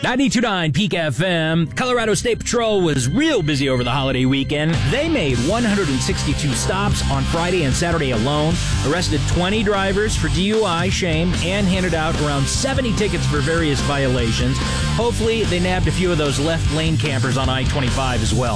92.9 Peak FM. Colorado State Patrol was real busy over the holiday weekend. They made 162 stops on Friday and Saturday alone, arrested 20 drivers for DUI, shame, and handed out around 70 tickets for various violations. Hopefully, they nabbed a few of those left lane campers on I-25 as well.